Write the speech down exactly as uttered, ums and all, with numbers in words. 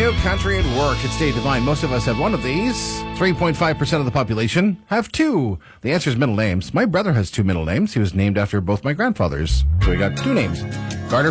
you. Country at work. It's Dave Devine. Most of us have one of these. three point five percent of the population have two. The answer is middle names. My brother has two middle names. He was named after both my grandfathers. So we got two names. Garner